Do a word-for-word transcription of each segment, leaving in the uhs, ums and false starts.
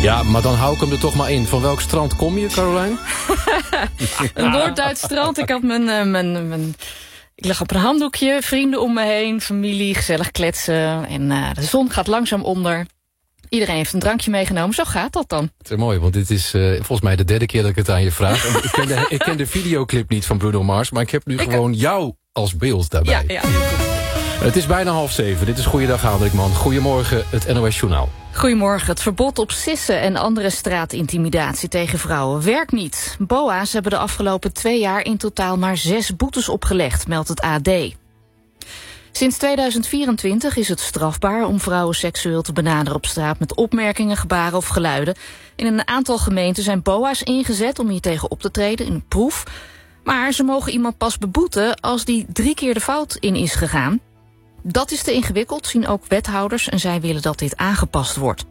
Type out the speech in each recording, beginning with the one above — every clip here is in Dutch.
Ja, maar dan hou ik hem er toch maar in. Van welk strand kom je, Carolijn? Een Noord-Duits strand. Ik had mijn, uh, mijn, mijn... Ik lig op een handdoekje, vrienden om me heen, familie, gezellig kletsen. En uh, de zon gaat langzaam onder. Iedereen heeft een drankje meegenomen. Zo gaat dat dan. Het is mooi, want dit is uh, volgens mij de derde keer dat ik het aan je vraag. ik, ken de, ik ken de videoclip niet van Bruno Mars, maar ik heb nu ik gewoon heb... jou als beeld daarbij. Ja, ja, heel goed. Het is bijna half zeven. Dit is Goeiedag Haandrikman. Goedemorgen, het N O S Journaal. Goedemorgen. Het verbod op sissen en andere straatintimidatie tegen vrouwen werkt niet. B O A's hebben de afgelopen twee jaar in totaal maar zes boetes opgelegd, meldt het A D. Sinds tweeduizend vierentwintig is het strafbaar om vrouwen seksueel te benaderen op straat met opmerkingen, gebaren of geluiden. In een aantal gemeenten zijn B O A's ingezet om hier tegen op te treden in een proef. Maar ze mogen iemand pas beboeten als die drie keer de fout in is gegaan. Dat is te ingewikkeld, zien ook wethouders, en zij willen dat dit aangepast wordt.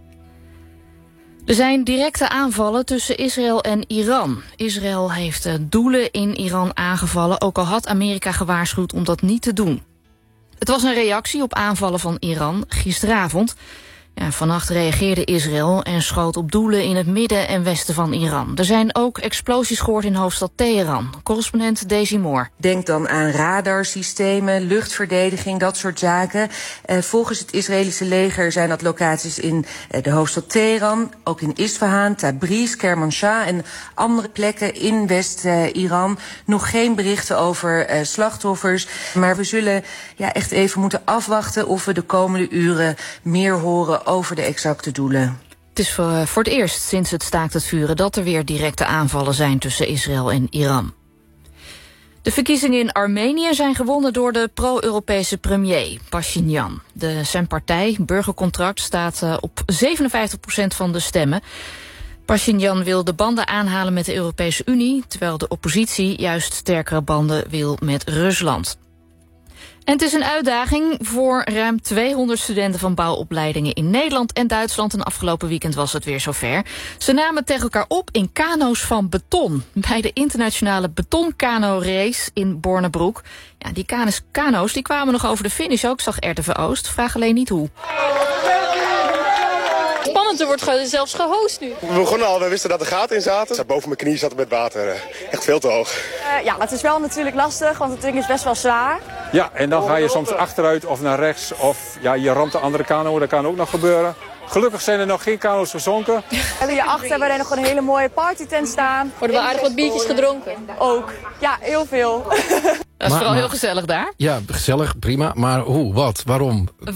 Er zijn directe aanvallen tussen Israël en Iran. Israël heeft doelen in Iran aangevallen, ook al had Amerika gewaarschuwd om dat niet te doen. Het was een reactie op aanvallen van Iran gisteravond. Ja, vannacht reageerde Israël en schoot op doelen in het midden en westen van Iran. Er zijn ook explosies gehoord in hoofdstad Teheran. Correspondent Daisy Moore. Denk dan aan radarsystemen, luchtverdediging, dat soort zaken. Uh, volgens het Israëlische leger zijn dat locaties in uh, de hoofdstad Teheran, ook in Isfahan, Tabriz, Kermanshah en andere plekken in West-Iran. Uh, Nog geen berichten over uh, slachtoffers. Maar we zullen ja, echt even moeten afwachten of we de komende uren meer horen over de exacte doelen. Het is voor, voor het eerst sinds het staakt het vuren dat er weer directe aanvallen zijn tussen Israël en Iran. De verkiezingen in Armenië zijn gewonnen door de pro-Europese premier, Pashinyan. De, zijn partij, Burgercontract, staat uh, op zevenenvijftig procent van de stemmen. Pashinyan wil de banden aanhalen met de Europese Unie, terwijl de oppositie juist sterkere banden wil met Rusland. En het is een uitdaging voor ruim tweehonderd studenten van bouwopleidingen in Nederland en Duitsland. En afgelopen weekend was het weer zover. Ze namen tegen elkaar op in kano's van beton. Bij de internationale betonkano-race in Bornebroek. Ja, die kano's, kano's die kwamen nog over de finish ook, zag R T V Oost. Vraag alleen niet hoe. Spannend, er wordt ge- zelfs gehost nu. We begonnen al, we wisten dat er gaten in zaten. Zat boven mijn knie zat het met water. Echt veel te hoog. Uh, ja, het is wel natuurlijk lastig, want het ding is best wel zwaar. Ja, en dan ga je soms achteruit of naar rechts. Of ja, je ramt de andere kano, dat kan ook nog gebeuren. Gelukkig zijn er nog geen kano's gezonken. En hierachter hebben we nog een hele mooie partytent staan. Worden wel aardig wat biertjes gedronken? Ook. Ja, heel veel. Dat is maar, vooral maar, heel gezellig daar. Ja, gezellig, prima. Maar hoe, wat, waarom?